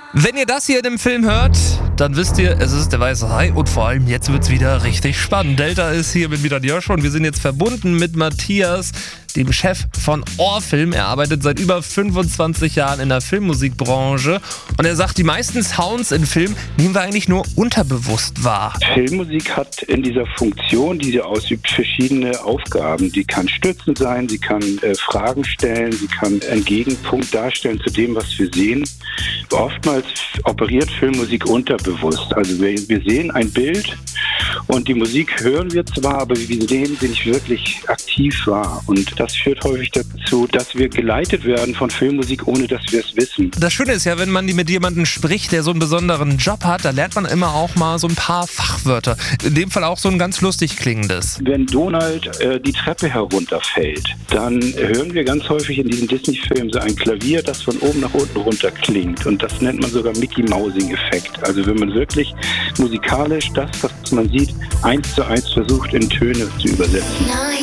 Wenn ihr das hier in dem Film hört, dann wisst ihr, es ist der Weiße Hai und vor allem jetzt wird's wieder richtig spannend. Delta ist hier mit Milan Joshua und wir sind jetzt verbunden mit Matthias, dem Chef von Ohrfilm. Er arbeitet seit über 25 Jahren in der Filmmusikbranche und er sagt, die meisten Sounds in Filmen nehmen wir eigentlich nur unterbewusst wahr. Filmmusik hat in dieser Funktion, die sie ausübt, verschiedene Aufgaben. Die kann stützend sein, sie kann Fragen stellen, sie kann einen Gegenpunkt darstellen zu dem, was wir sehen. Oftmals operiert Filmmusik unterbewusst. Also wir sehen ein Bild und die Musik hören wir zwar, aber wir nehmen sie nicht wirklich aktiv wahr. Und das führt häufig dazu, dass wir geleitet werden von Filmmusik, ohne dass wir es wissen. Das Schöne ist ja, wenn man mit jemandem spricht, der so einen besonderen Job hat, da lernt man immer auch mal so ein paar Fachwörter. In dem Fall auch so ein ganz lustig klingendes. Wenn Donald die Treppe herunterfällt, dann hören wir ganz häufig in diesen Disney-Filmen so ein Klavier, das von oben nach unten runter klingt. Und das nennt man sogar Mickey-Mousing-Effekt. Also wenn man wirklich musikalisch das, was man sieht, 1:1 versucht in Töne zu übersetzen.